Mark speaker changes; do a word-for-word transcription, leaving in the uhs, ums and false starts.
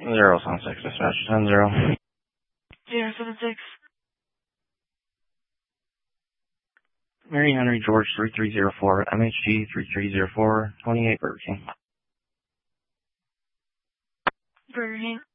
Speaker 1: Zero seven six, dispatch ten zero.
Speaker 2: Zero seven six.
Speaker 1: Mary Henry George three three zero four, M H G three three zero four, twenty-eight Burger King.
Speaker 2: Burger King.